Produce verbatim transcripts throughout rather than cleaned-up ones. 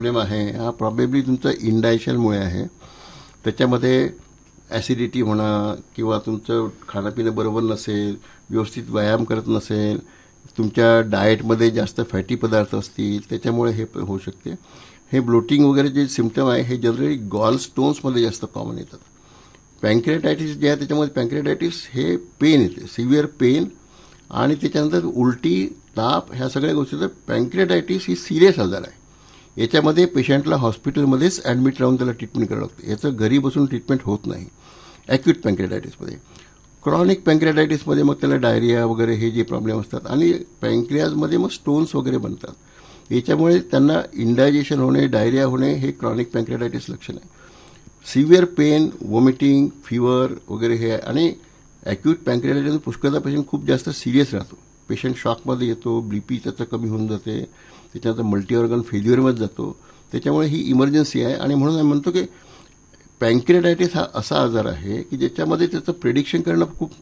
Problem आहे हा probably तुमचा इंडायशनमुळे आहे. त्याच्यामध्ये ॲसिडिटी म्हणा किंवा तुमचं खाणंपिणं बरोबर नसेल, व्यवस्थित व्यायाम करत नसेल, तुमच्या डाएटमध्ये जास्त फॅटी पदार्थ असतील, त्याच्यामुळे हे होऊ शकते. हे ब्लोटिंग वगैरे जे सिम्पटम आहे हे जनरली गॉल स्टोन्समध्ये जास्त कॉमन येतात. पँक्रियाटायटिस जे आहे त्याच्यामध्ये पँक्रियाटायटिस हे पेन येते, सिव्हिअर पेन, आणि त्याच्यानंतर उलटी, ताप, ह्या सगळ्या गोष्टी. तर पँक्रियाटायटिस ही सिरियस आजार आहे. याच्यामध्ये पेशंटला हॉस्पिटलमध्येच ॲडमिट राहून त्याला ट्रीटमेंट करावं लागतं. याचं घरी बसून ट्रीटमेंट होत नाही ॲक्यूट पँक्रियाटायटिसमध्ये. क्रॉनिक पँक्रियाटायटिसमध्ये मग त्याला डायरिया वगैरे हे जे प्रॉब्लेम असतात, आणि पँक्रियाजमध्ये मग स्टोन्स वगैरे बनतात. याच्यामुळे त्यांना इंडायजेशन होणे, डायरिया होणे हे क्रॉनिक पँक्रियाटायटिस लक्षण आहे. सिव्हिअर पेन, वॉमिटिंग, फिवर वगैरे हे आहे. आणि ॲक्यूट पँक्रियाटायटिस पुष्कळदा पेशंट खूप जास्त सिरियस राहतो. पेशंट शॉकमध्ये येतो, बी पी त्याचं कमी होऊन जाते, त्याच्यानंतर मल्टी ऑर्गन फेल्युअरमध्ये जातो. त्याच्यामुळे ही इमर्जन्सी आहे. आणि म्हणून आम्ही म्हणतो की पँक्रियाटायटिस हा असा आजार आहे की ज्याच्यामध्ये त्याचं प्रेडिक्शन करणं खूप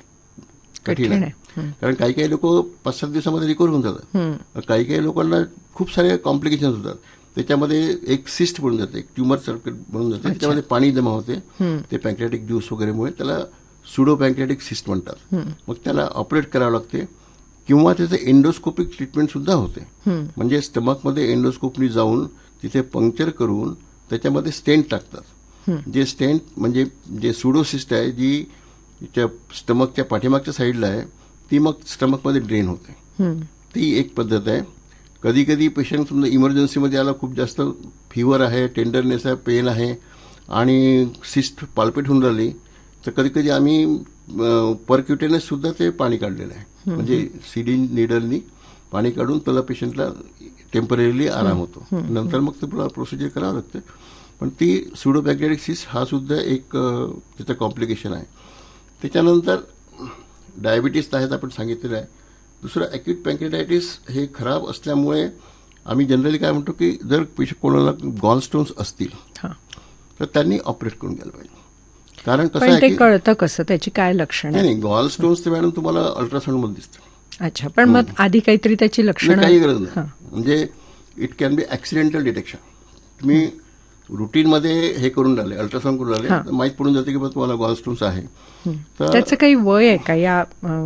कठीण आहे. कारण काही काही लोक पाच सात दिवसामध्ये रिकवर होऊन जातात, काही काही लोकांना खूप सारे कॉम्प्लिकेशन्स होतात. त्याच्यामध्ये एक सिस्ट बनून जाते, एक ट्युमर सर्किट बनून जाते, त्याच्यामध्ये पाणी जमा होते, ते पँक्रियाटिक ज्यूस वगैरेमुळे त्याला सुडो पँक्रियाटिक सिस्ट म्हणतात. मग त्याला ऑपरेट करावं लागते, किंवा त्याचं एंडोस्कोपिक ट्रीटमेंट सुद्धा होते. म्हणजे स्टमकमध्ये एंडोस्कोपनी जाऊन तिथे पंक्चर करून त्याच्यामध्ये स्टेंट टाकतात. जे स्टेंट म्हणजे जे सुडोसिस्ट आहे जी त्या स्टमकच्या पाठीमागच्या साईडला आहे, ती मग स्टमकमध्ये ड्रेन होते. ती एक पद्धत आहे. कधी कधी पेशंट समजा इमर्जन्सीमध्ये आला, खूप जास्त फिवर आहे, टेंडरनेस आहे, पेन आहे, आणि सिस्ट पाल्पेट होऊन राहिली, तर कधी कधी आम्ही परक्युटेनस सुद्धा ते पाणी काढलेलं आहे. म्हणजे सिरिंज निडलनी पाणी काढून त्याला पेशंटला टेम्पररीली आराम होतो. नंतर मग तुला प्रोसिजर करावं लागतं. पण ती सुडो पँक्रियाटिक सिस्ट हा सुद्धा एक त्याचं कॉम्प्लिकेशन आहे. त्याच्यानंतर डायबिटीस आहेत आपण सांगितलेलं आहे. दुसरं ॲक्यूट पँक्रियाटायटिस हे खराब असल्यामुळे आम्ही जनरली काय म्हणतो की जर पेशंट कोणाला गॉल स्टोन्स असतील तर त्यांनी ऑपरेट करून घ्यायला पाहिजे. कारण कसं आहे की कळतं कसं, त्याची काय लक्षणं? नाही नाही, गॉल स्टोन्स तर मॅडम तुम्हाला अल्ट्रासाऊंडमध्ये दिसतं. अच्छा, पण मग आधी काहीतरी त्याची लक्षणं? काही गरज नाही. म्हणजे it can be accidental detection. तुम्ही रुटीनमध्ये हे करून राहिले, अल्ट्रासाऊंड करून राहिले, माहीत पडून जाते की बघ तुम्हाला गॉल स्टोन्स आहे. तर त्याचं काही वय आहे का या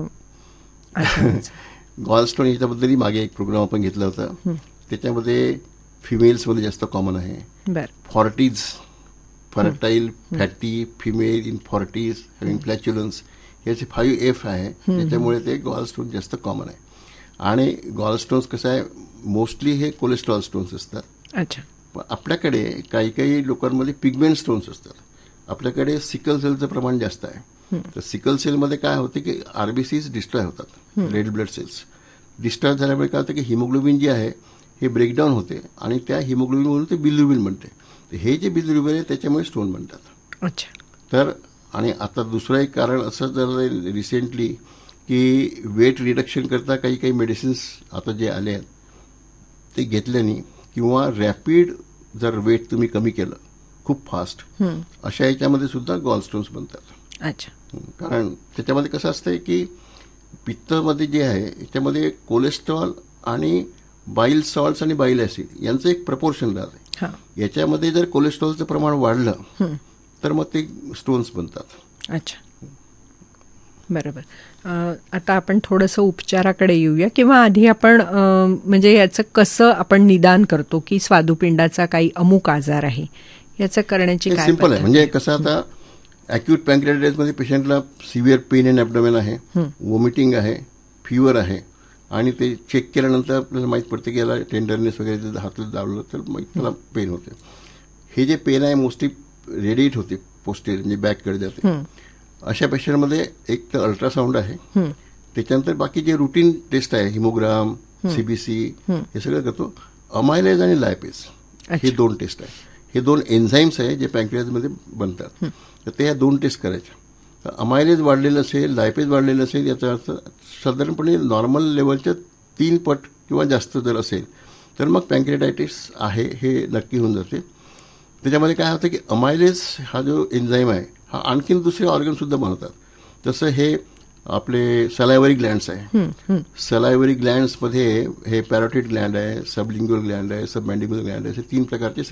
गॉल स्टोन याच्याबद्दलही मागे एक प्रोग्राम आपण घेतला होता. त्याच्यामध्ये फिमेल्समध्ये जास्त कॉमन आहे. Forties, fertile, fatty female in forties having फ्लॅच्युलन्स, याचे फाईव्ह एफ आहे. त्याच्यामुळे ते गॉल स्टोन जास्त कॉमन आहे. आणि गॉल स्टोन्स कसं आहे, मोस्टली हे कोलेस्ट्रॉल स्टोन्स असतात. अच्छा. आपल्याकडे काही काही लोकांमध्ये पिगमेंट स्टोन्स असतात. आपल्याकडे सिकल सेलचं प्रमाण जास्त आहे. तर सिकल सेलमध्ये काय होते की आरबीसीज डिस्ट्रॉय होतात, रेड ब्लड सेल्स डिस्ट्रॉय झाल्यामुळे काय होतं की हिमोग्लोबिन जे आहे हे ब्रेकडाऊन होते, आणि त्या हिमोग्लोबिनवरून ते बिलिरुबिन बनते. हे जे बिलिरुबिन आहे त्याच्यामुळे स्टोन बनतात. अच्छा. तर आणि आता दुसरं एक कारण असं झालं रिसेंटली की वेट रिडक्शन करता काही काही मेडिसिन्स आता जे आले आहेत ते घेतल्याने, किंवा रॅपिड जर वेट तुम्ही कमी केलं खूप फास्ट, अशा याच्यामध्ये सुद्धा गॉल स्टोन्स बनतात. अच्छा. कारण त्याच्यामध्ये कसं असतंय की पित्तामध्ये जे आहे त्याच्यामध्ये कोलेस्ट्रॉल आणि बाईल सॉल्ट्स आणि बाईल ॲसिड यांचं एक प्रपोर्शन राहते. याच्यामध्ये जर कोलेस्ट्रॉलचं प्रमाण वाढलं तर मग ते स्टोन्स बनतात. अच्छा, बरोबर. आता आपण थोडंसं उपचाराकडे येऊया, किंवा आधी आपण म्हणजे याचं कसं आपण निदान करतो की स्वादुपिंडाचा काही अमुक आजार आहे, याचं करण्याची काय? सिंपल आहे. म्हणजे कसं आता ॲक्यूट पँक्रियाटायटिसमध्ये पेशंटला सिव्हिअर पेन इन ॲब्डोमेन आहे, वॉमिटिंग आहे, फिवर आहे, आणि ते चेक केल्यानंतर आपल्याला माहीत पडते की याला टेंडरनेस वगैरे हातात दाबलं तर मग त्याला पेन होते. हे जे पेन आहे मोस्टली रेडिएट होते पोस्टेरियर, म्हणजे बॅककडे जाते. अशा पेशंटमध्ये एक तर अल्ट्रासाऊंड आहे, त्याच्यानंतर बाकी जे रुटीन टेस्ट आहे हिमोग्राम, सीबीसी, हे सगळं करतो. अमायलेज आणि लायपेज हे दोन टेस्ट आहे. हे दोन एन्झाईम्स आहे जे पँक्रियाजमध्ये बनतात. तर ते ह्या दोन टेस्ट करायच्या. तर अमायलेज वाढलेलं असेल, लायपेज वाढलेलं असेल, याचा अर्थ साधारणपणे नॉर्मल लेवलच्या तीन पट किंवा जास्त जर असेल तर मग पँक्रियाटायटिस आहे हे नक्की होऊन जाते. त्याच्यामध्ये काय होतं की अमायलेज हा जो एन्झाईम आहे हा आणखीन दुसरे ऑर्गनसुद्धा बनवतात. जसं हे आपले सलायवरी ग्लँड्स आहे. सलायवरी ग्लँड्समध्ये हे पॅरोटिड ग्लँड आहे, सबलिंग्युअल ग्लँड आहे, सबमॅन्डिब्युलर ग्लँड आहे, असे तीन प्रकारचे